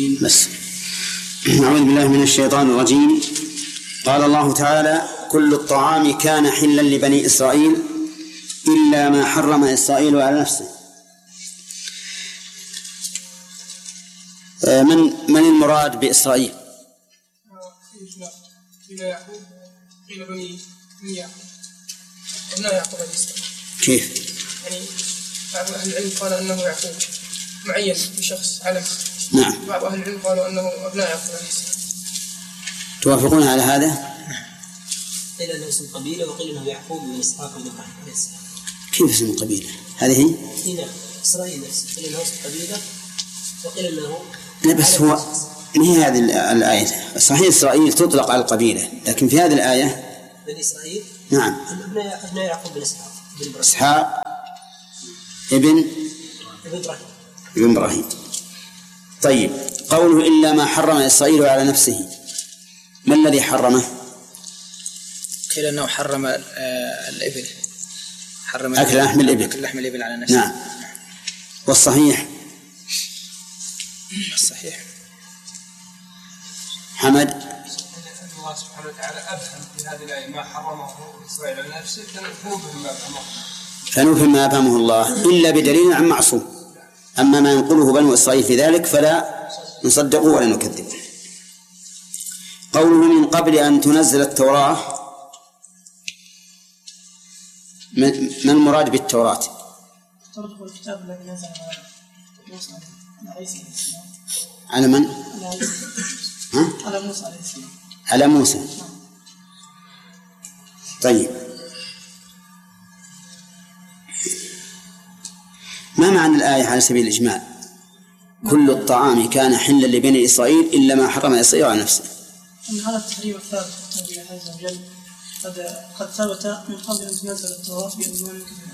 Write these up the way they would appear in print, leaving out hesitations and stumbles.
بس. أعوذ بالله من الشيطان الرجيم. قال الله تعالى: كل الطعام كان حلا لبني إسرائيل إلا ما حرم إسرائيل على نفسه. من المراد بإسرائيل؟ قيل بني يعقوب أبناء يعقوب عليه السلام. كيف؟ يعني بعض أهل العلم قال أنه يعقوب معين بشخص علم. نعم. بعض أهل العلم قالوا أنه أبناء يعقوب عليه السلام. توافقون على هذا؟ قيل أنه اسم قبيلة وقيل أنه يعقوب بن إسحاق بن إبراهيم عليه السلام. كيف اسم قبيلة؟ هذه هي؟ نعم، إسرائيل نفسه قيل أنه اسم قبيلة وقيل أنه لا، بس هو ما هي هذه الآية؟ صحيح إسرائيل تطلق على القبيلة، لكن في هذه الآية بني إسرائيل نعم ابناء يعقوب بن إسحاق ابن إبراهيم. طيب، قوله إلا ما حرم إسرائيل على نفسه، ما الذي حرمه؟ قيل أنه حرم الإبل، حرم أكل لحم الإبل. أكل لحم الإبل على نفسه. نعم. والصحيح؟ الصحيح حمد. الله سبحانه وتعالى أبهم في هذه الآية ما حرمه إسرائيل على نفسه فنفهم ما أبهمه الله إلا بدليل عن معصوم. أما ما ينقله بنو إسرائيل في ذلك فلا نصدقه ولا نكذبه. قوله من قبل أن تنزل التوراة، ما المراد بالتوراة؟ التوراة هو الكتاب الذي نزل على عيسى على من؟ على موسى عليه السلام. على موسى. طيب، ما معنى الآية على سبيل الإجمال؟ كل الطعام كان حلا لبني إسرائيل إلا ما حرم إسرائيل على نفسه. أن هذا التحريم الثابت من الله عز وجل قد ثبت من قبل أن تنزل التوراة بأزمان كثيرة.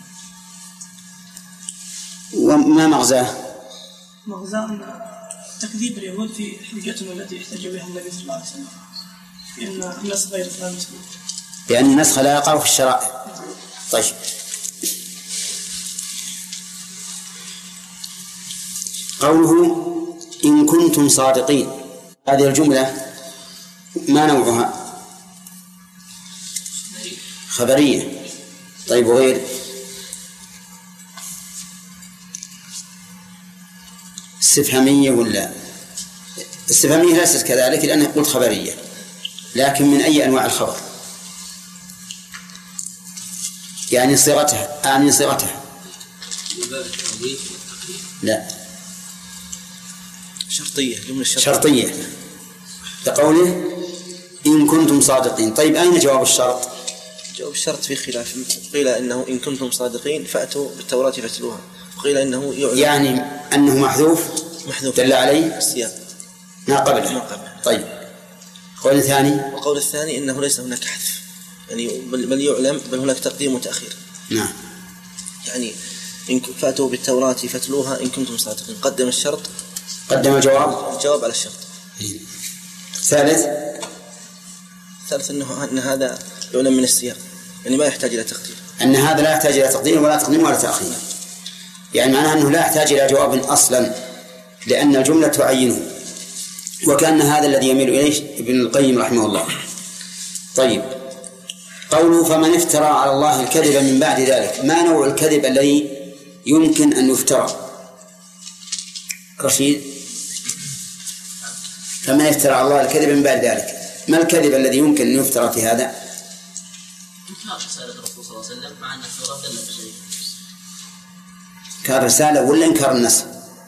وما مغزاه؟ مغزاه أن تكذيب اليهود في حجتهم التي احتج بها النبي صلى الله عليه وسلم بأن النسخ غير مسلم، بأن النسخ لا يقع في الشرائع. طيب، قوله إن كنتم صادقين، هذه الجملة ما نوعها؟ خبرية. طيب، وغير؟ استفهامية ولا؟ استفهامية ليست كذلك لأنها قلت خبرية، لكن من أي أنواع الخبر؟ يعني صيغتها لا، شرطية، جملة شرطية لقوله إن كنتم صادقين. طيب، أين جواب الشرط؟ جواب الشرط في خلاف، قيل إنه إن كنتم صادقين فأتوا بالتوراة فاتلوها، وقيل إنه يعلم، يعني أنه محذوف دل عليه السياق ما قبله. طيب، قول الثاني؟ وقول الثاني إنه ليس هناك حذف، يعني بل يعلم، بل هناك تقديم وتأخير. نعم. يعني إن فأتوا بالتوراة فاتلوها إن كنتم صادقين، قدم الشرط، قدم الجواب على الشرط. ثالث أن هذا يعلم من السياق، يعني ما يحتاج إلى تقدير، أن هذا لا يحتاج إلى تقديم ولا تقديم ولا تأخير، يعني معناه أنه لا يحتاج إلى جواب أصلا لأن الجملة تعينه، وكأن هذا الذي يميل إليه ابن القيم رحمه الله. طيب، قوله فمن افترى على الله الكذب من بعد ذلك، ما نوع الكذب الذي يمكن أن يفترى؟ رشيد، فمن افترى على الله الكذب من بعد ذلك، ما الكذب الذي يمكن أن يفترى في هذا؟ إنكار رسالة الرسول صلى الله عليه وسلم مع أن التوراة دلت عليه. إنكار الرسالة ولا إنكار النسخ؟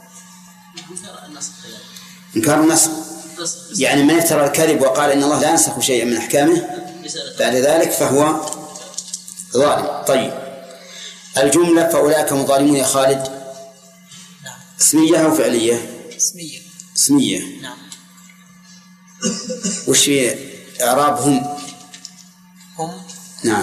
إنكار النسخ. يعني من افترى الكذب وقال إن الله لا ينسخ شيئا من أحكامه بعد ذلك فهو ظالم. طيب، الجملة فأولئك هم ظالمون يا خالد اسمية أو فعلية؟ اسمية. نعم. وش في إعراب هم؟ نعم.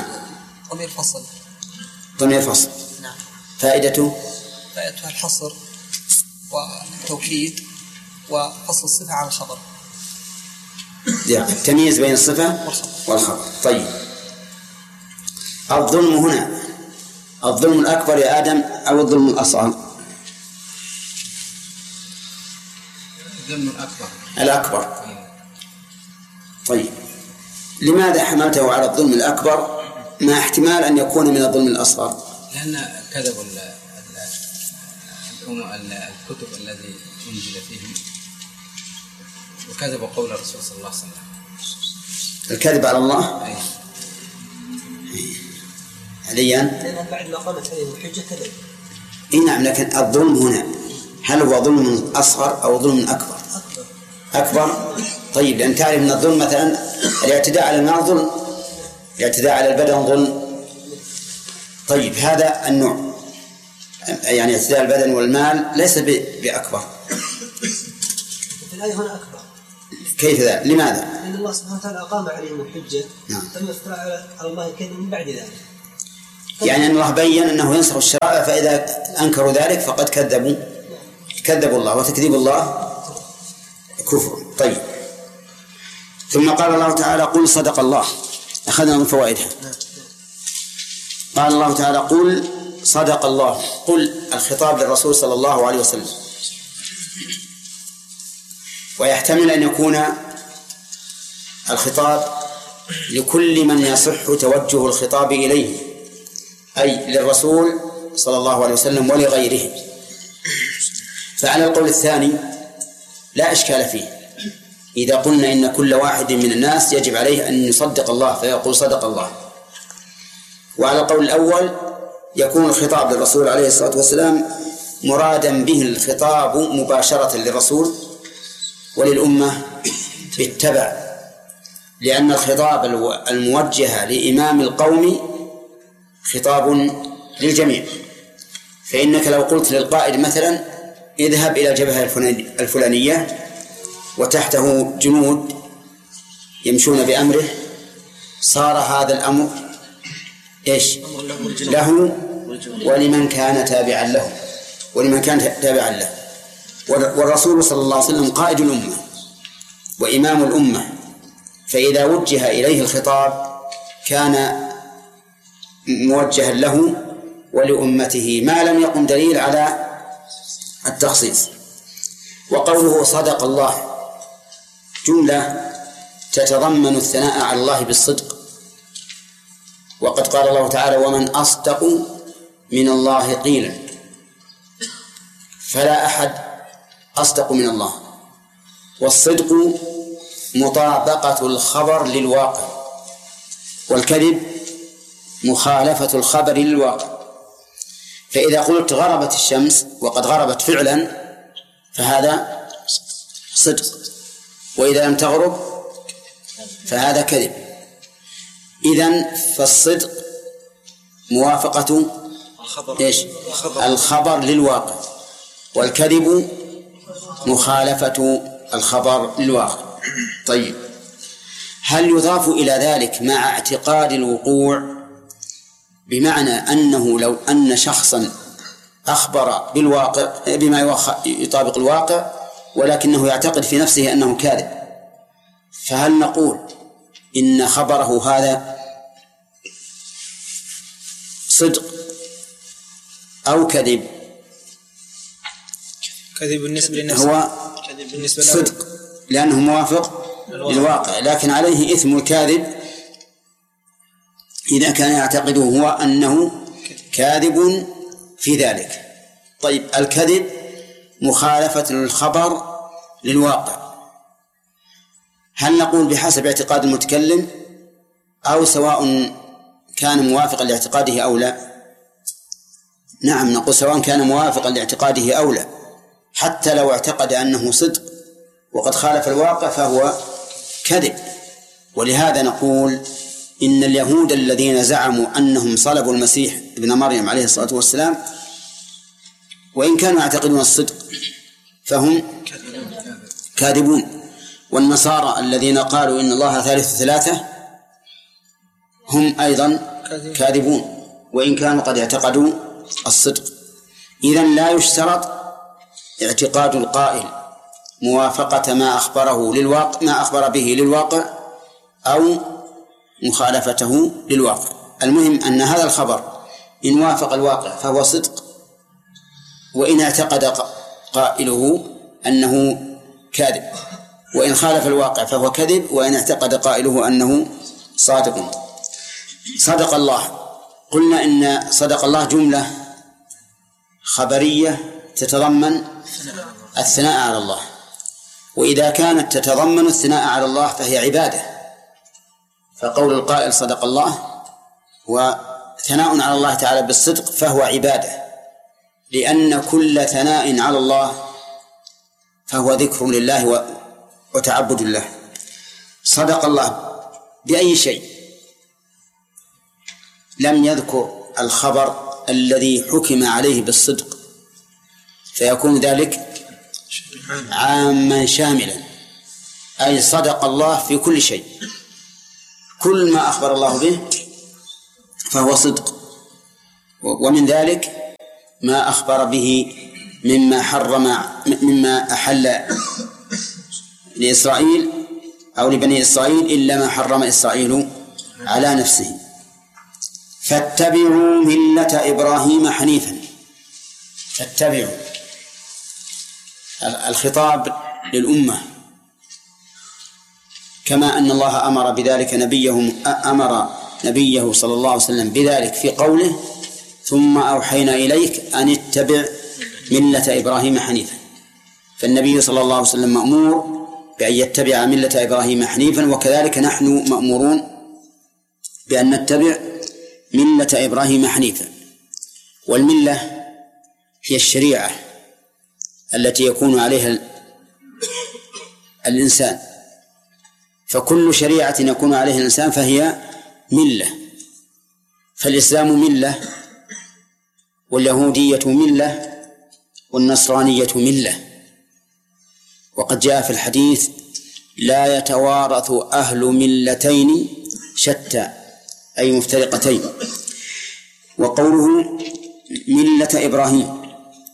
ضمير فصل. نعم. فائدته الحصر والتوكيد وفصل الصفة عن الخبر، يعني التمييز بين الصفة والخبر. طيب، الظلم هنا الظلم الأكبر يا آدم أو الظلم الأصغر؟ الظلم الأكبر. طيب لماذا حملته على الظلم الأكبر مع احتمال أن يكون من الظلم الأصغر؟ لأن كذبوا الكتب الذي أنزل فيهم، وكذبوا قول الرسول صلى الله عليه وسلم. الكذب على الله؟ عليا؟ لأن بعد ما قامت عليهم الحجة كذب. نعم، لكن الظلم هنا هل هو ظلم أصغر أو ظلم أكبر؟ أكبر. طيب لأن تعرف أن الظلم مثلا الاعتداء على المال ظلم، الاعتداء على البدن ظلم. طيب هذا النوع يعني اعتداء البدن والمال ليس بأكبر. الآية هنا أكبر. كيف ذا؟ لماذا؟ لأن الله سبحانه وتعالى أقام عليهم الحجة. نعم. ثم افترى على الله الكذب من بعد ذلك. يعني أن الله بين أنه ينسخ الشرائع، فإذا أنكروا ذلك فقد كذبوا الله، وتكذيب الله كفر. طيب ثم قال الله تعالى قل صدق الله، أخذنا من فوائدها. قال الله تعالى قل صدق الله. قل الخطاب للرسول صلى الله عليه وسلم، ويحتمل أن يكون الخطاب لكل من يصح توجه الخطاب إليه، أي للرسول صلى الله عليه وسلم ولغيره. فعلى القول الثاني لا إشكال فيه إذا قلنا إن كل واحد من الناس يجب عليه أن يصدق الله فيقول صدق الله. وعلى القول الأول يكون الخطاب للرسول عليه الصلاة والسلام مرادا به الخطاب مباشرة للرسول وللأمة بالتبع، لأن الخطاب الموجه لإمام القوم خطاب للجميع. فإنك لو قلت للقائد مثلا اذهب إلى الجبهة الفلانية وتحته جنود يمشون بأمره، صار هذا الأمر إيش؟ له ولمن كان تابعا له، والرسول صلى الله عليه وسلم قائد الأمة وإمام الأمة، فإذا وجه إليه الخطاب كان موجها له ولأمته ما لم يقم دليل على التخصيص. وقوله صدق الله جملة تتضمن الثناء على الله بالصدق، وقد قال الله تعالى ومن أصدق من الله قيلا، فلا أحد أصدق من الله. والصدق مطابقة الخبر للواقع، والكذب مخالفة الخبر للواقع. فإذا قلت غربت الشمس وقد غربت فعلا فهذا صدق، وإذا لم تغرب فهذا كذب. إذن فالصدق موافقة الخبر للواقع، والكذب مخالفة الخبر للواقع. طيب هل يضاف إلى ذلك مع اعتقاد الوقوع، بمعنى أنه لو أن شخصا أخبر بالواقع بما يطابق الواقع ولكنه يعتقد في نفسه أنه كاذب، فهل نقول إن خبره هذا صدق أو كذب؟ كذب بالنسبة للنفس، هو صدق لأنه موافق للواقع، لكن عليه إثم الكاذب إذا كان يعتقده هو أنه كاذب في ذلك. طيب الكذب مخالفة الخبر للواقع، هل نقول بحسب اعتقاد المتكلم أو سواء كان موافقا لاعتقاده أو لا؟ نعم نقول سواء كان موافقا لاعتقاده أو لا، حتى لو اعتقد أنه صدق وقد خالف الواقع فهو كذب. ولهذا نقول إن اليهود الذين زعموا أنهم صلبوا المسيح ابن مريم عليه الصلاة والسلام وإن كانوا يعتقدون الصدق فهم كاذبون، والنصارى الذين قالوا إن الله ثالث ثلاثة هم أيضا كاذبون وإن كانوا قد اعتقدوا الصدق. إذن لا يشترط اعتقاد القائل موافقة ما أخبر به للواقع أو مخالفته للواقع. المهم أن هذا الخبر إن وافق الواقع فهو صدق، وإن اعتقد قائله أنه كاذب، وإن خالف الواقع فهو كذب، وإن اعتقد قائله أنه صادق. صدق الله، قلنا إن صدق الله جملة خبرية تتضمن الثناء على الله، وإذا كانت تتضمن الثناء على الله فهي عبادة، فقول القائل صدق الله وثناء على الله تعالى بالصدق فهو عبادة، لأن كل ثناء على الله فهو ذكر لله وتعبد الله. صدق الله بأي شيء؟ لم يذكر الخبر الذي حكم عليه بالصدق، فيكون ذلك عاما شاملا، أي صدق الله في كل شيء، كل ما أخبر الله به فهو صدق. ومن ذلك ما أخبر به مما أحل لإسرائيل أو لبني إسرائيل إلا ما حرم إسرائيل على نفسه. فاتبعوا ملة إبراهيم حنيفا. فاتبعوا، الخطاب للأمة، كما أن الله أمر بذلك نبيه صلى الله عليه وسلم بذلك في قوله ثم أوحينا إليك أن اتبع ملة إبراهيم حنيفا. فالنبي صلى الله عليه وسلم مأمور بأن يتبع ملة إبراهيم حنيفا، وكذلك نحن مأمورون بأن نتبع ملة إبراهيم حنيفا. والملة هي الشريعة التي يكون عليها الإنسان، فكل شريعة يكون عليها الإنسان فهي ملة. فالإسلام ملة، واليهودية ملة، والنصرانية ملة. وقد جاء في الحديث لا يتوارث أهل ملتين شتى، أي مفترقتين. وقوله ملة إبراهيم،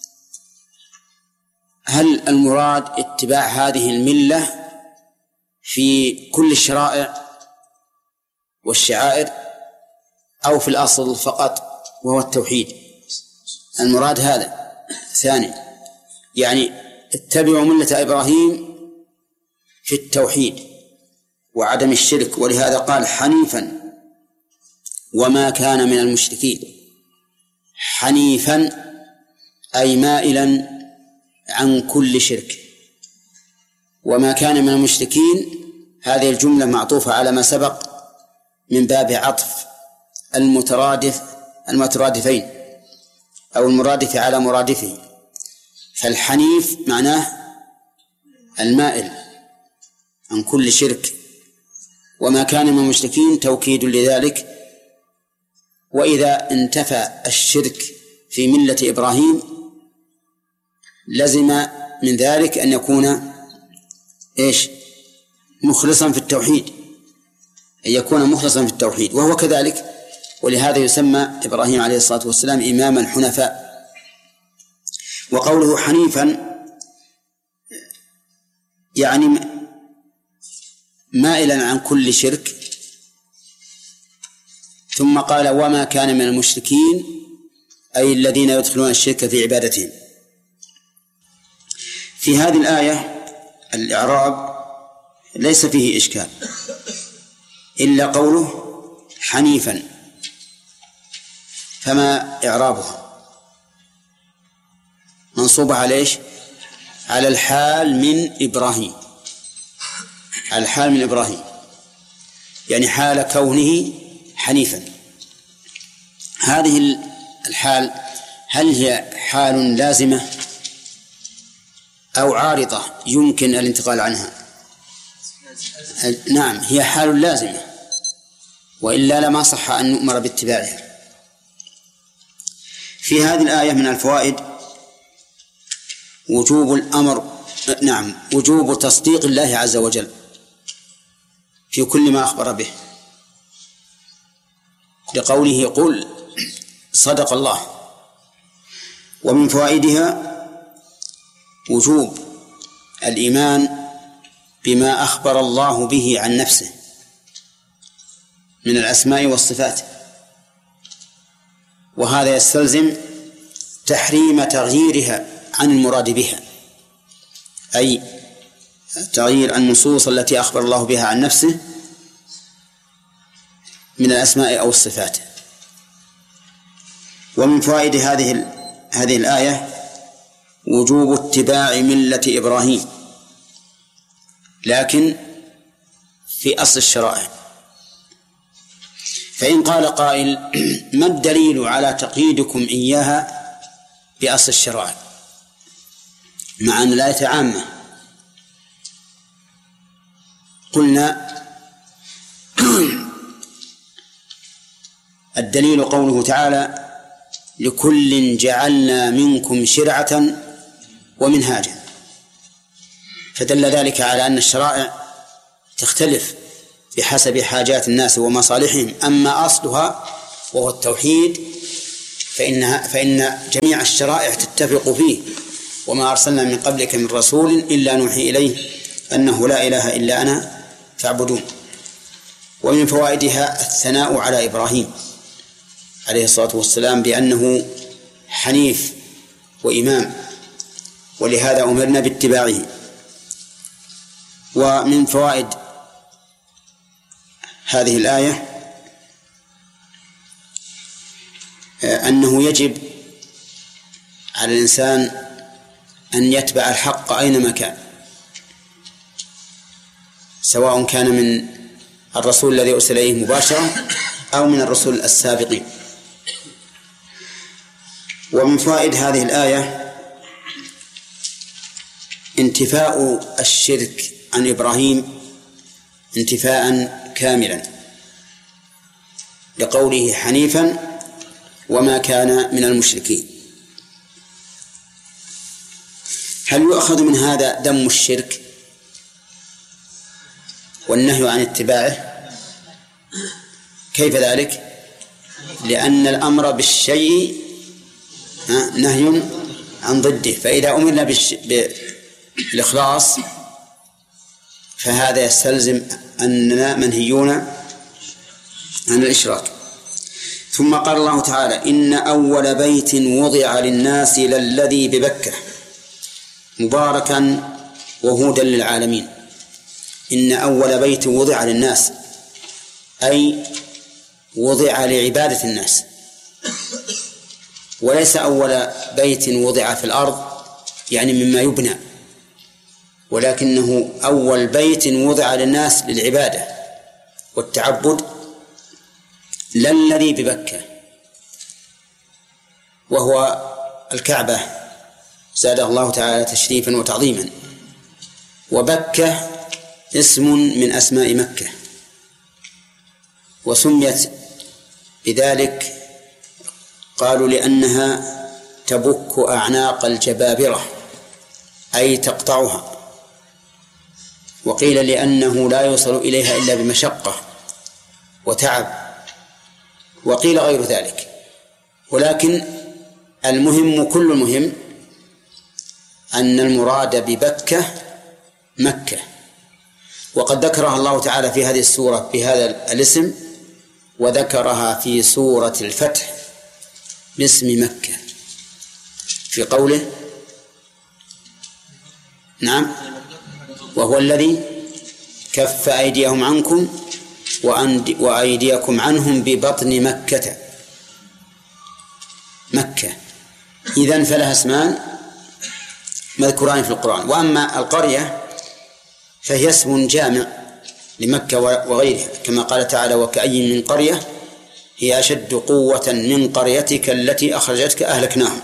هل المراد اتباع هذه الملة في كل الشرائع والشعائر أو في الأصل فقط وهو التوحيد؟ المراد هذا. ثاني، يعني اتبعوا ملة إبراهيم في التوحيد وعدم الشرك، ولهذا قال حنيفا وما كان من المشركين. حنيفا أي مائلا عن كل شرك، وما كان من المشركين هذه الجملة معطوفة على ما سبق من باب عطف المترادفين أو المرادف على مرادفه. فالحنيف معناه المائل عن كل شرك، وما كان من المشركين توكيد لذلك. وإذا انتفى الشرك في ملة إبراهيم لزم من ذلك أن يكون مخلصا في التوحيد، أن يكون مخلصا في التوحيد، وهو كذلك. ولهذا يسمى إبراهيم عليه الصلاة والسلام إماما حنفاء. وقوله حنيفا يعني مائلا عن كل شرك، ثم قال وما كان من المشركين، أي الذين يدخلون الشرك في عبادتهم. في هذه الآية الإعراب ليس فيه إشكال إلا قوله حنيفا، فما إعرابه؟ منصوبة على إيش؟ على الحال من إبراهيم، على الحال من إبراهيم، يعني حال كونه حنيفا. هذه الحال هل هي حال لازمة أو عارضة يمكن الانتقال عنها؟ نعم، هي حال لازمة، وإلا لما صح أن نؤمر باتباعها. في هذه الآية من الفوائد وجوب تصديق الله عز وجل في كل ما أخبر به، لقوله قل صدق الله. ومن فوائدها وجوب الإيمان بما أخبر الله به عن نفسه من الأسماء والصفات، وهذا يستلزم تحريم تغييرها عن المراد بها، أي تغيير النصوص التي أخبر الله بها عن نفسه من الأسماء أو الصفات. ومن فوائد هذه الآية وجوب اتباع ملة إبراهيم، لكن في أصل الشرائع. فإن قال قائل: ما الدليل على تقييدكم إياها بأصل الشرائع مع أن الآية عامة؟ قلنا: الدليل قوله تعالى: لكل جعلنا منكم شرعة ومنهاجا، فدل ذلك على أن الشرائع تختلف بحسب حاجات الناس ومصالحهم. أما أصلها وهو التوحيد فإن جميع الشرائع تتفق فيه، وما أرسلنا من قبلك من رسول إلا نوحي إليه أنه لا إله إلا أنا فاعبدون. ومن فوائدها الثناء على إبراهيم عليه الصلاة والسلام بأنه حنيف وإمام، ولهذا أمرنا باتباعه. ومن فوائد هذه الآية أنه يجب على الإنسان أن يتبع الحق أينما كان، سواء كان من الرسول الذي أرسل إليه مباشرة أو من الرسل السابقين. ومن فوائد هذه الآية انتفاء الشرك عن إبراهيم انتفاء كاملا، لقوله حنيفا وما كان من المشركين. هل يؤخذ من هذا ذم الشرك والنهي عن اتباعه؟ كيف ذلك؟ لأن الأمر بالشيء نهي عن ضده، فإذا أمرنا بالإخلاص فهذا يستلزم أننا منهيون عن الإشراك. ثم قال الله تعالى: إن أول بيت وضع للناس للذي ببكة مباركا وهدى للعالمين. إن أول بيت وضع للناس أي وضع لعبادة الناس، وليس أول بيت وضع في الأرض يعني مما يبنى، ولكنه أول بيت وضع للناس للعبادة والتعبد، للذي ببكة، وهو الكعبة زادها الله تعالى تشريفا وتعظيما. وبكة اسم من أسماء مكة، وسميت بذلك قالوا لأنها تبك أعناق الجبابرة أي تقطعها، وقيل لأنه لا يوصل إليها إلا بمشقة وتعب، وقيل غير ذلك. ولكن المهم كل المهم أن المراد ببكة مكة، وقد ذكرها الله تعالى في هذه السورة بهذا الاسم، وذكرها في سورة الفتح باسم مكة في قوله: نعم، وهو الذي كف أيديهم عنكم وأيديكم عنهم ببطن مكة. مكة إذن فلها اسمان مذكوران في القرآن. وأما القرية فهي اسم جامع لمكة وغيرها، كما قال تعالى: وكأي من قرية هي أشد قوة من قريتك التي أخرجتك أهلكناهم.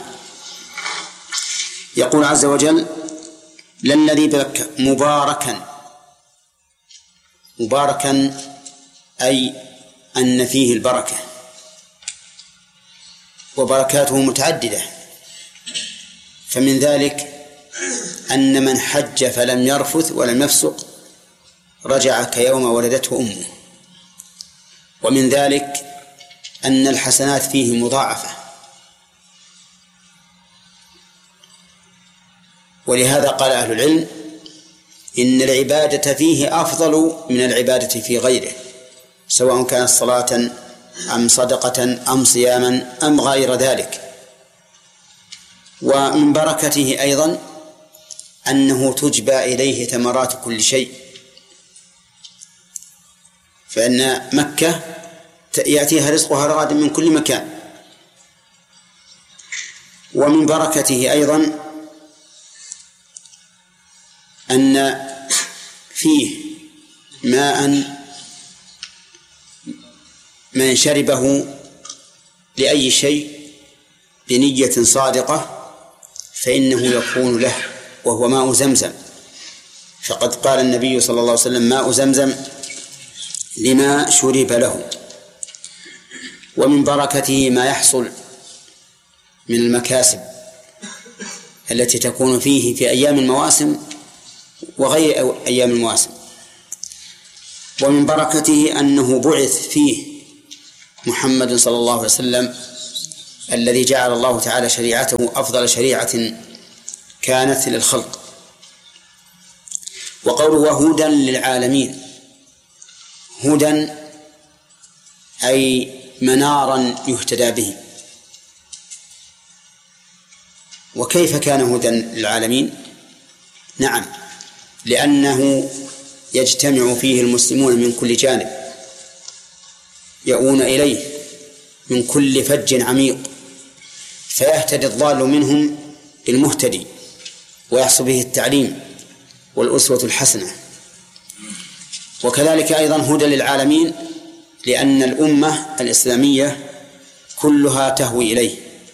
يقول عز وجل: للذي ببكة مباركا. مباركا أي أن فيه البركة، وبركاته متعددة، فمن ذلك أن من حج فلم يرفث ولم يفسق رجع كيوم ولدته أمه، ومن ذلك أن الحسنات فيه مضاعفة، ولهذا قال أهل العلم: إن العبادة فيه أفضل من العبادة في غيره، سواء كانت صلاة أم صدقة أم صياما أم غير ذلك. ومن بركته أيضا أنه تجبى إليه ثمرات كل شيء، فإن مكة يأتيها رزقها رغدا من كل مكان. ومن بركته أيضا أن فيه ماء من شربه لأي شيء بنية صادقة فإنه يكون له، وهو ماء زمزم. فقد قال النبي صلى الله عليه وسلم: ماء زمزم لما شرب له. ومن بركته ما يحصل من المكاسب التي تكون فيه في أيام المواسم وغير أيام المواسم. ومن بركته أنه بعث فيه محمد صلى الله عليه وسلم الذي جعل الله تعالى شريعته أفضل شريعة كانت للخلق. وقوله هدى للعالمين، هدى أي منارا يهتدى به. وكيف كان هدى للعالمين؟ نعم، لأنه يجتمع فيه المسلمون من كل جانب، يؤون إليه من كل فج عميق، فيهتدي الضال منهم المهتدي، ويحصل به التعليم والأسوة الحسنة. وكذلك أيضا هدى للعالمين، لأن الأمة الإسلامية كلها تهوي إليه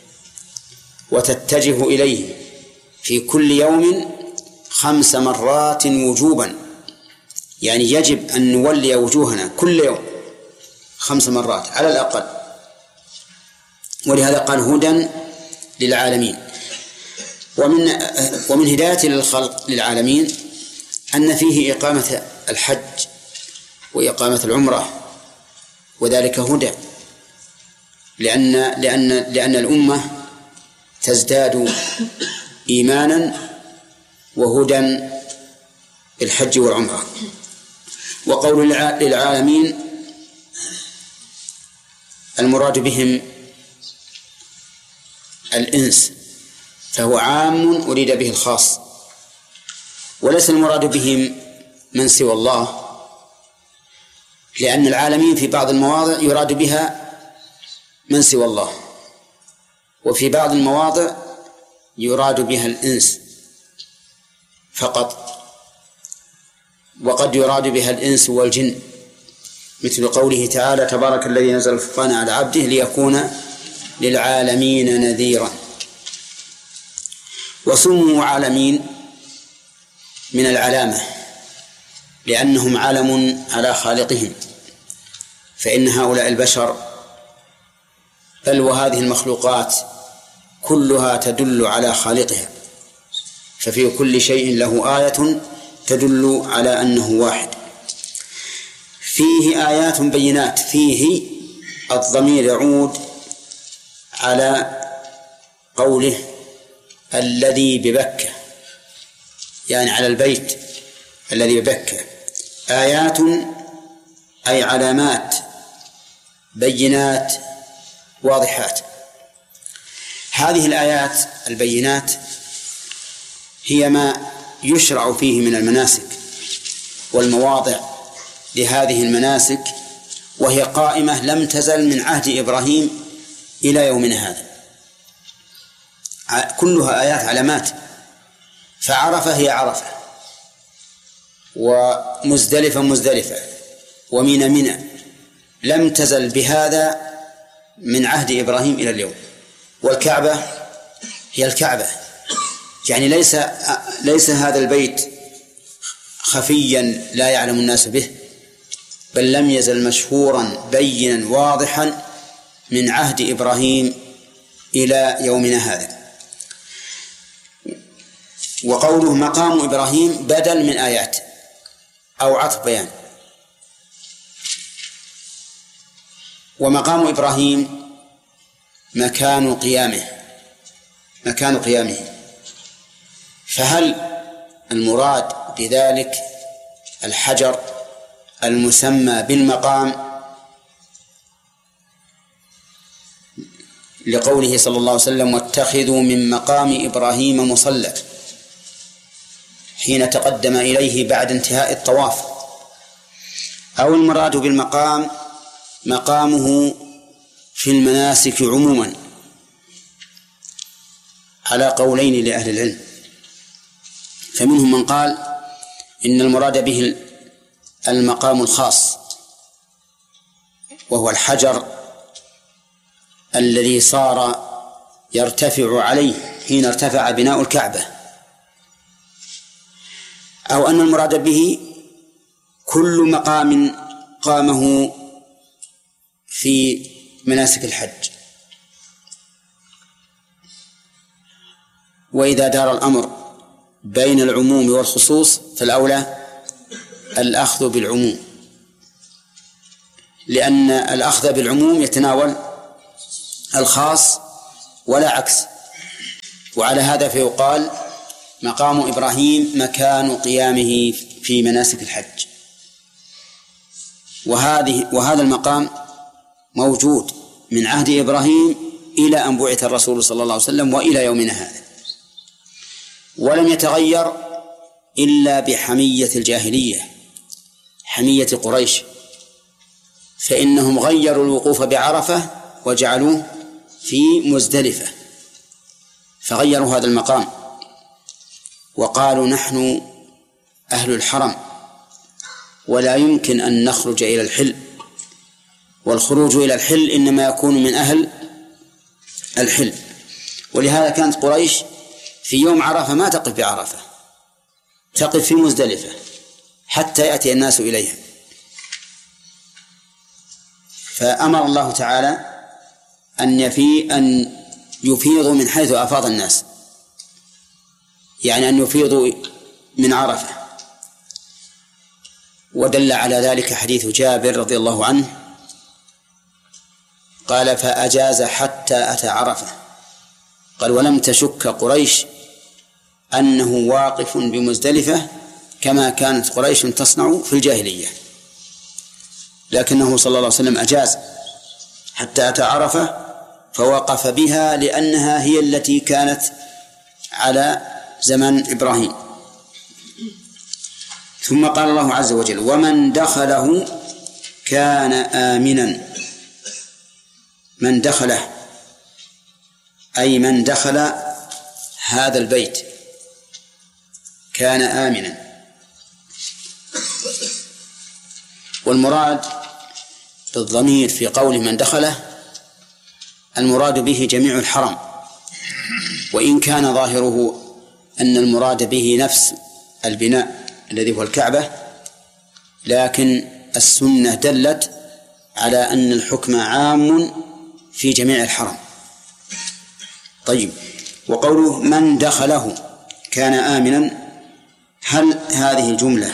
وتتجه إليه في كل يوم 5 مرات وجوبا، يعني يجب أن نولي وجوهنا كل يوم 5 مرات على الأقل. ولهذا قال هدى للعالمين. ومن هداية للخلق للعالمين أن فيه إقامة الحج وإقامة العمرة، وذلك هدى، لأن الأمة تزداد إيمانا وهدى بالحج والعمرة. وقول للعالمين المراد بهم الإنس، فهو عام أريد به الخاص، وليس المراد بهم من سوى الله، لأن العالمين في بعض المواضع يراد بها من سوى الله، وفي بعض المواضع يراد بها الإنس فقط، وقد يراد بها الإنس والجن، مثل قوله تعالى: تبارك الذي نزل الفرقان على عبده ليكون للعالمين نذيرا. وسموا عالمين من العلامة، لأنهم علم على خالقهم، فإن هؤلاء البشر بل وهذه المخلوقات كلها تدل على خالقها، ففي كل شيء له آية تدل على أنه واحد. فيه آيات بينات، فيه الضمير يعود على قوله الذي ببكة، يعني على البيت الذي ببكة. آيات أي علامات بينات واضحات. هذه الآيات البينات هي ما يشرع فيه من المناسك والمواضع لهذه المناسك، وهي قائمة لم تزل من عهد إبراهيم إلى يومنا هذا، كلها آيات علامات. فعرفة هي عرفة، ومزدلفة مزدلفة، ومنى منى، لم تزل بهذا من عهد إبراهيم إلى اليوم. والكعبة هي الكعبة، يعني ليس هذا البيت خفيا لا يعلم الناس به، بل لم يزل مشهورا بينا واضحا من عهد إبراهيم إلى يومنا هذا. وقوله مقام إبراهيم بدل من آيات أو عطف بيان. ومقام إبراهيم مكان قيامه، فهل المراد بذلك الحجر المسمى بالمقام لقوله صلى الله عليه وسلم: واتخذوا من مقام إبراهيم مصلى؟ حين تقدم إليه بعد انتهاء الطواف، أو المراد بالمقام مقامه في المناسك عموما، على قولين لأهل العلم. فمنهم من قال إن المراد به المقام الخاص، وهو الحجر الذي صار يرتفع عليه حين ارتفع بناء الكعبة، أو أن المراد به كل مقام قامه في مناسك الحج. وإذا دار الأمر بين العموم والخصوص فالأولى الأخذ بالعموم، لأن الأخذ بالعموم يتناول الخاص ولا عكس. وعلى هذا فيقال مقام إبراهيم مكان قيامه في مناسك الحج، وهذا المقام موجود من عهد إبراهيم إلى أن بعث الرسول صلى الله عليه وسلم وإلى يومنا هذا، ولم يتغير إلا بحمية الجاهلية، حمية قريش، فإنهم غيروا الوقوف بعرفة وجعلوه في مزدلفة، فغيروا هذا المقام وقالوا نحن أهل الحرم ولا يمكن أن نخرج إلى الحل، والخروج إلى الحل إنما يكون من أهل الحل. ولهذا كانت قريش في يوم عرفة ما تقف بعرفة، تقف في مزدلفة حتى يأتي الناس إليها. فأمر الله تعالى أن يفيضوا من حيث أفاض الناس، يعني أن يفيضوا من عرفة. ودل على ذلك حديث جابر رضي الله عنه قال فأجاز حتى أتى عرفة، قال ولم تشك قريش أنه واقف بمزدلفة كما كانت قريش تصنع في الجاهلية، لكنه صلى الله عليه وسلم أجاز حتى أتى عرفة فوقف بها لأنها هي التي كانت على زمن إبراهيم. ثم قال الله عز وجل ومن دخله كان آمنا. من دخله أي من دخل هذا البيت كان آمنا. والمراد بالضمير في قول من دخله المراد به جميع الحرم، وإن كان ظاهره أن المراد به نفس البناء الذي هو الكعبة، لكن السنة دلت على أن الحكم عام في جميع الحرم. طيب، وقوله من دخله كان آمنا، هل هذه الجملة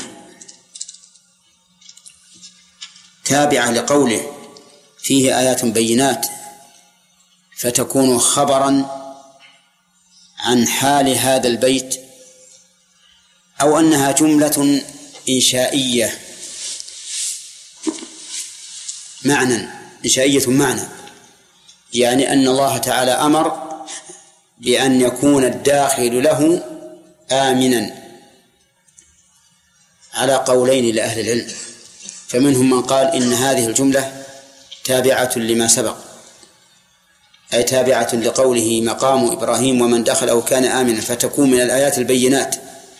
تابعة لقوله فيه آيات بينات فتكون خبرا عن حال هذا البيت، أو أنها جملة إنشائية معنى، يعني أن الله تعالى أمر بأن يكون الداخل له آمنا، على قولين لأهل العلم. فمنهم من قال إن هذه الجملة تابعة لما سبق، أي تابعة لقوله مقام إبراهيم ومن دخله كان آمنا، فتكون من الآيات البينات،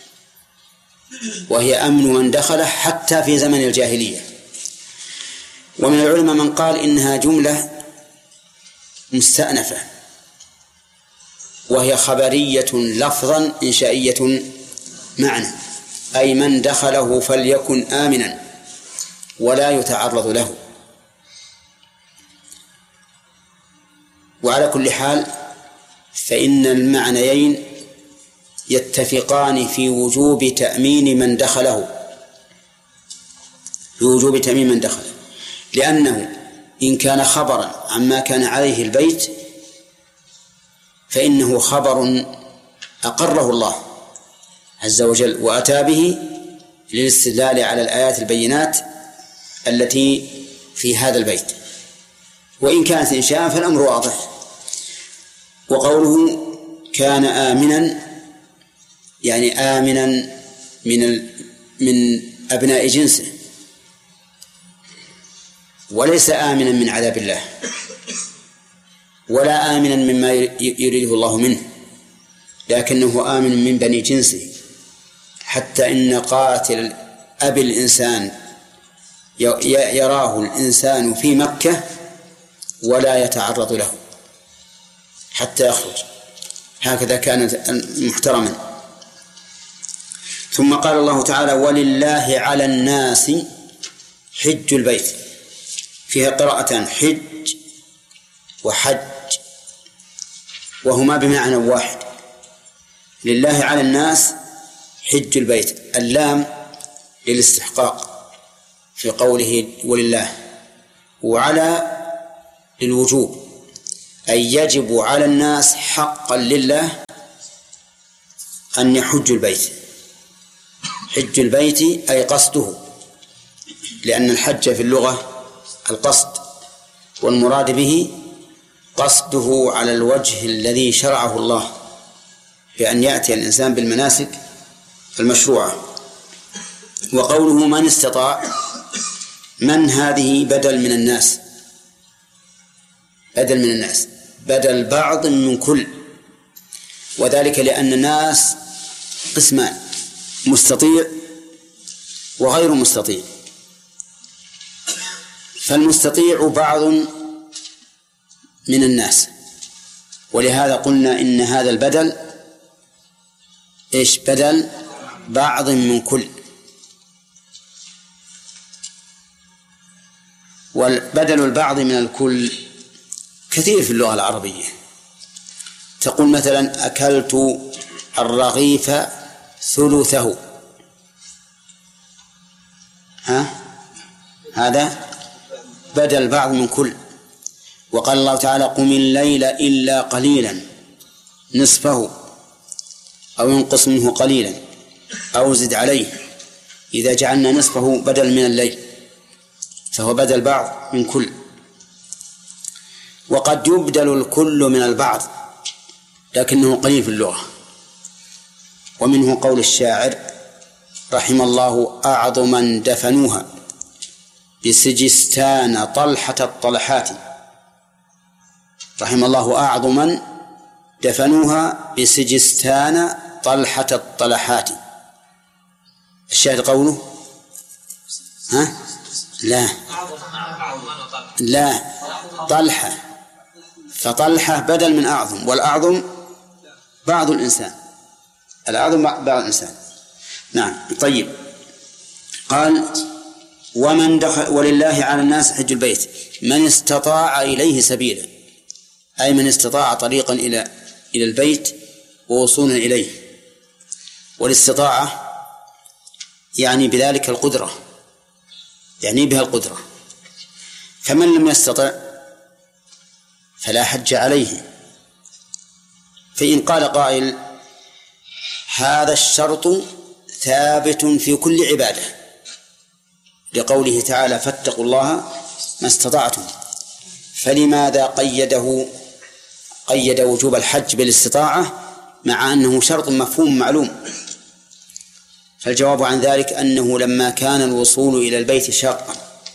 وهي أمن من دخله حتى في زمن الجاهلية. ومن العلماء من قال إنها جملة مستأنفة، وهي خبرية لفظا إنشائية معنى، أي من دخله فليكن آمنا ولا يتعرض له. وعلى كل حال فإن المعنيين يتفقان في وجوب تأمين من دخله، لأنه إن كان خبرا عما كان عليه البيت فإنه خبر أقره الله عز وجل وأتى به للاستدلال على الآيات البينات التي في هذا البيت، وإن كانت إنشاء فالأمر واضح. وقوله كان آمنا يعني آمنا من أبناء جنسه، وليس آمنا من عذاب الله ولا آمنا مما يريده الله منه، لكنه آمن من بني جنسه، حتى إن قاتل أبي الإنسان يراه الإنسان في مكة ولا يتعرض له حتى يخرج، هكذا كان محترما. ثم قال الله تعالى: ولله على الناس حج البيت، فيها قراءتان: حج وحج، وهما بمعنى واحد. لله على الناس حج البيت، اللام للاستحقاق في قوله ولله، وعلى للوجوب، أي يجب على الناس حقا لله أن يحج البيت. حج البيت أي قصده، لأن الحج في اللغة القصد، والمراد به قصده على الوجه الذي شرعه الله، بأن يأتي الإنسان بالمناسك المشروعة. وقوله من استطاع، من هذه بدل من الناس، بدل من الناس، بدل بعض من كل، وذلك لأن الناس قسمان: مستطيع وغير مستطيع. فالمستطيع بعض من الناس، ولهذا قلنا إن هذا البدل بدل بعض من كل. والبدل البعض من الكل كثير في اللغة العربية. تقول مثلا: أكلت الرغيف ثلثه، هذا بدل بعض من كل. وقال الله تعالى: قم الليل إلا قليلا نصفه أو ينقص منه قليلا أو زد عليه. إذا جعلنا نصفه بدل من الليل فهو بدل بعض من كل. وقد يبدل الكل من البعض لكنه قليل في اللغة. ومنه قول الشاعر رحم الله أعظما دفنوها بسجستان طلحة الطلحات. رحم الله أعظما دفنوها بسجستان طلحة الطلحات. الشاهد قوله لا طلحة، فطلحة بدل من أعظم، والأعظم بعض الإنسان، الأعظم بعض الإنسان. نعم. طيب، قال: ومن دخل ولله على الناس حج البيت من استطاع إليه سبيلا، أي من استطاع طريقا إلى البيت ووصولا إليه. والاستطاعة يعني بذلك القدرة، يعني بها القدرة. فمن لم يستطع فلا حج عليه. فإن قال قائل: هذا الشرط ثابت في كل عبادة، لقوله تعالى: فاتقوا الله ما استطعتم، فلماذا قيد وجوب الحج بالاستطاعة مع أنه شرط مفهوم معلوم؟ فالجواب عن ذلك أنه لما كان الوصول إلى البيت شاقا،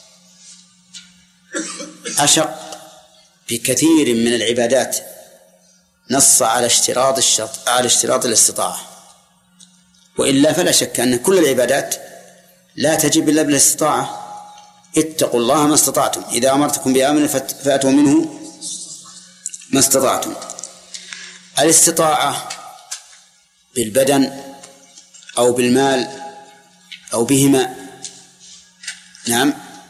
أشق بكثير من العبادات، نص على اشتراط الاستطاعة. وإلا فلا شك أن كل العبادات لا تجب إلا بالاستطاعة. اتقوا الله ما استطعتم، إذا أمرتكم بأمر فأتوا منه ما استطعتم. الاستطاعة بالبدن أو بالمال أو بهما. نعم.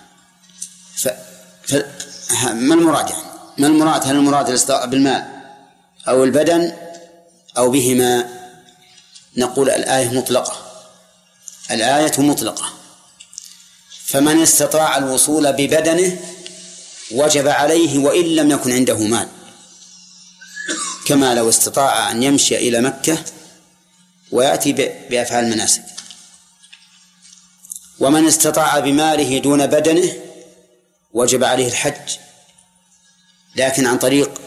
ما المراد يعني؟ ما المراد؟ هل المراد الاستطاعة بالمال أو البدن أو بهما؟ نقول الآية مطلقة، الآية مطلقة. فمن استطاع الوصول ببدنه وجب عليه وإن لم يكن عنده مال، كما لو استطاع أن يمشي إلى مكة ويأتي بأفعال المناسك. ومن استطاع بماله دون بدنه وجب عليه الحج، لكن عن طريق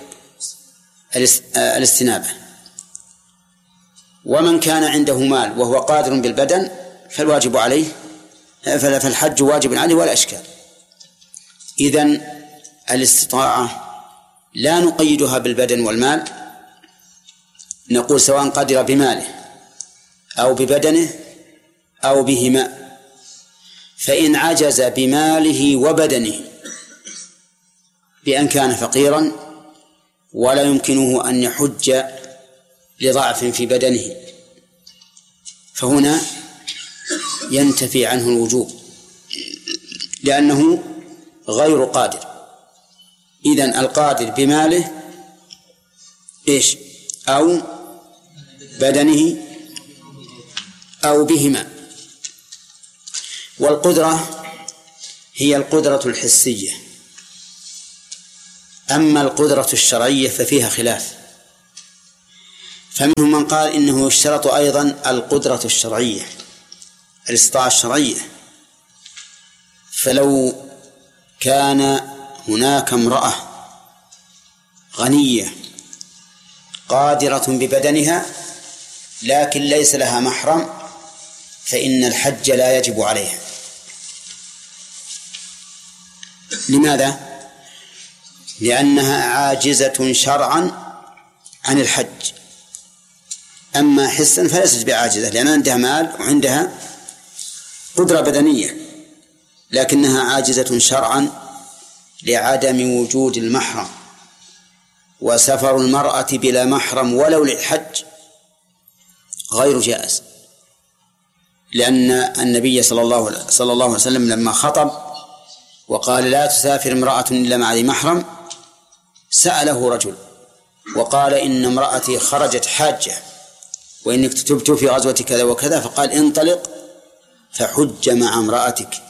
الاستنابة. ومن كان عنده مال وهو قادر بالبدن فالواجب عليه فالحج واجب عليه ولا إشكال. إذن الاستطاعة لا نقيدها بالبدن والمال، نقول سواء قدر بماله أو ببدنه أو بهما. فإن عجز بماله وبدنه بأن كان فقيرا ولا يمكنه أن يحج لضعف في بدنه، فهنا ينتفي عنه الوجوب لأنه غير قادر. إذن القادر بماله إيش؟ أو بدنه أو بهما. والقدرة هي القدرة الحسية، أما القدرة الشرعية ففيها خلاف، فمنهم من قال إنه يشترط أيضا القدرة الشرعية، الاستطاعة الشرعية. فلو كان هناك امرأة غنية قادرة ببدنها لكن ليس لها محرم، فإن الحج لا يجب عليها. لماذا؟ لأنها عاجزة شرعا عن الحج، أما حسا فليست بعاجزة لأن عندها مال وعندها قدرة بدنية، لكنها عاجزة شرعا لعدم وجود المحرم. وسفر المرأة بلا محرم ولو للحج غير جائز، لأن النبي صلى الله عليه وسلم لما خطب وقال لا تسافر امرأة إلا مع ذي محرم سأله رجل وقال إن امرأتي خرجت حاجة وإنك تبت في غزوة كذا وكذا، فقال انطلق فحج مع امرأتك.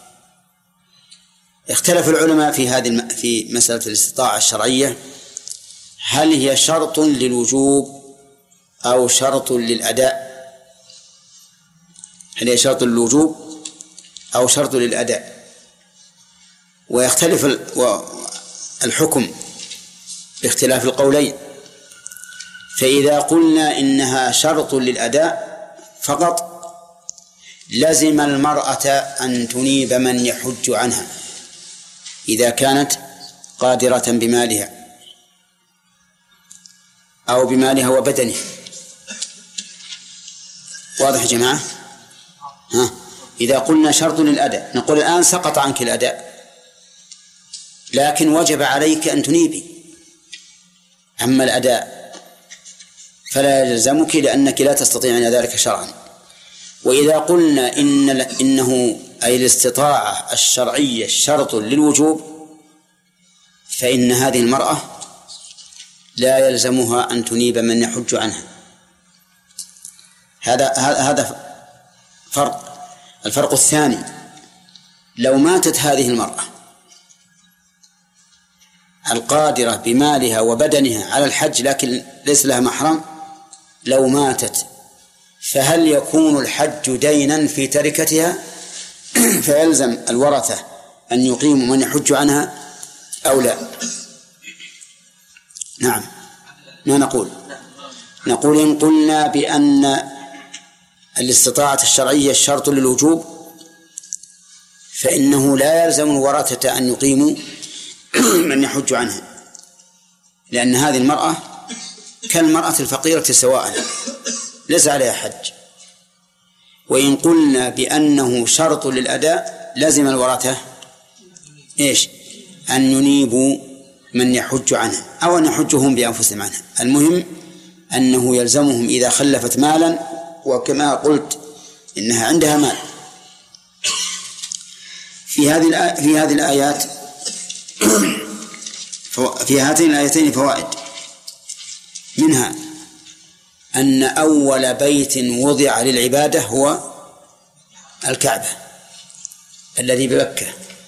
اختلف العلماء في مسألة الاستطاعة الشرعية، هل هي شرط للوجوب أو شرط للأداء؟ هل هي شرط للوجوب أو شرط للأداء؟ ويختلف الحكم باختلاف القولين. فإذا قلنا إنها شرط للأداء فقط لزم المرأة أن تنيب من يحج عنها إذا كانت قادرة بمالها أو بمالها وبدنها. واضح يا جماعة؟ إذا قلنا شرط للأداء نقول الآن سقط عنك الأداء لكن وجب عليك أن تنيبي، أما الأداء فلا يلزمك لأنك لا تستطيعين ذلك شرعا. وإذا قلنا إنه أي الاستطاعة الشرعية شرط للوجوب فإن هذه المرأة لا يلزمها أن تنيب من يحج عنها. هذا فرق. الفرق الثاني، لو ماتت هذه المرأة القادرة بمالها وبدنها على الحج لكن ليس لها محرم، لو ماتت فهل يكون الحج دينا في تركتها فيلزم الورثة أن يقيموا من يحج عنها أو لا؟ نعم. ما نقول إن قلنا بأن الاستطاعة الشرعية الشرط للوجوب فإنه لا يلزم الورثة أن يقيموا من يحج عنها، لأن هذه المرأة كالمرأة الفقيرة سواء ليس عليها حج. وإن قلنا بأنه شرط للأداء لازم الورثة إيش؟ أن ينيبوا من يحج عنها أو أن يحجهم بأنفسهم عنها. المهم أنه يلزمهم إذا خلفت مالا، وكما قلت إنها عندها مال. في هذه الآيات في هاتين الآيتين فوائد، منها أن أول بيت وضع للعبادة هو الكعبة الذي بمكة،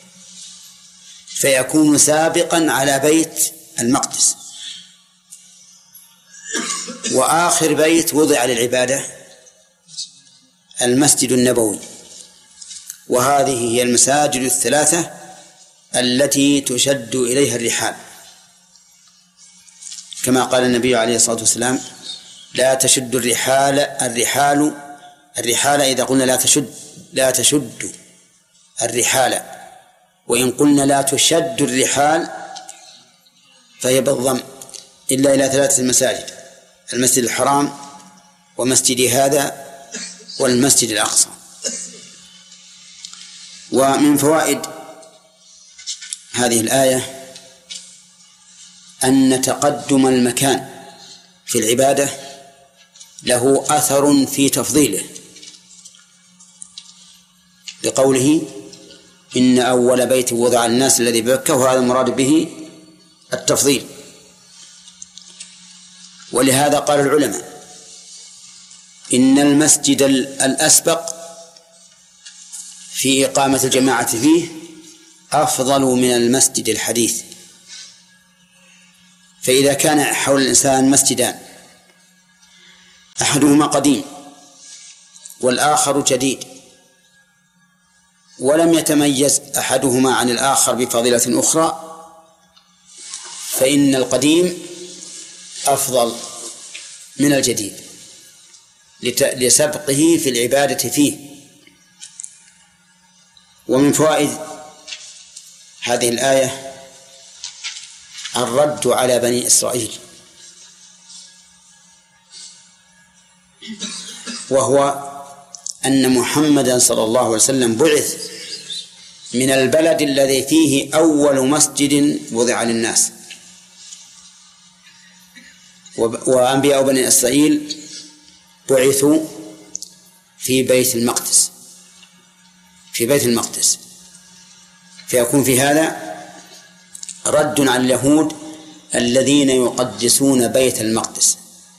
فيكون سابقا على بيت المقدس. وآخر بيت وضع للعبادة المسجد النبوي، وهذه هي المساجد الثلاثة التي تشد إليها الرحال، كما قال النبي عليه الصلاة والسلام لا تشد الرحال الرحال إذا قلنا لا تشد الرحال، وإن قلنا لا تشد الرحال فهي بالضم، إلا إلى 3 مساجد: المسجد الحرام ومسجد هذا والمسجد الأقصى. ومن فوائد هذه الآية أن تقدم المكان في العبادة له أثر في تفضيله، لقوله: إن أول بيت وضع الناس الذي ببكة، وهذا المراد به التفضيل. ولهذا قال العلماء إن المسجد الأسبق في إقامة الجماعة فيه أفضل من المسجد الحديث. فإذا كان حول الإنسان مسجدان، أحدهما قديم والآخر جديد، ولم يتميز أحدهما عن الآخر بفضيلة أخرى، فإن القديم أفضل من الجديد لسبقه في العبادة فيه. ومن فوائد هذه الآية الرد على بني إسرائيل، وهو أن محمدا صلى الله عليه وسلم بعث من البلد الذي فيه أول مسجد وضع للناس، وأنبياء بني إسرائيل بعثوا في بيت المقدس، فيكون في هذا رد على اليهود الذين يقدسون بيت المقدس،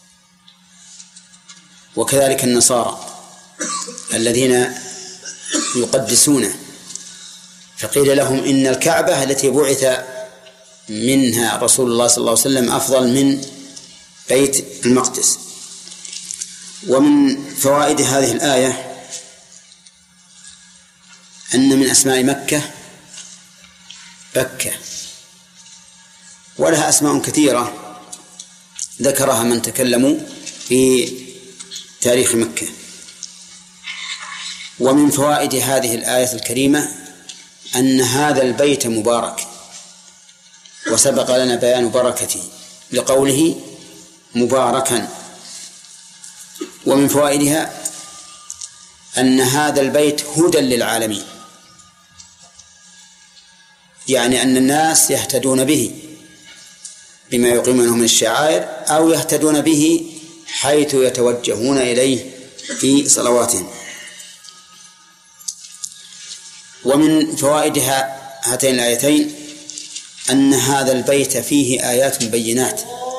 وكذلك النصارى الذين يقدسونه. فقيل لهم إن الكعبة التي بعث منها رسول الله صلى الله عليه وسلم أفضل من بيت المقدس. ومن فوائد هذه الآية أن من أسماء مكة بكة، ولها أسماء كثيرة ذكرها من تكلموا في تاريخ مكة. ومن فوائد هذه الآية الكريمة أن هذا البيت مبارك، وسبق لنا بيان بركته لقوله مباركا. ومن فوائدها أن هذا البيت هدى للعالمين، يعني أن الناس يهتدون به بما يقيمونه من الشعائر، أو يهتدون به حيث يتوجهون إليه في صلواتهم. ومن فوائد هاتين الآيتين أن هذا البيت فيه آيات بينات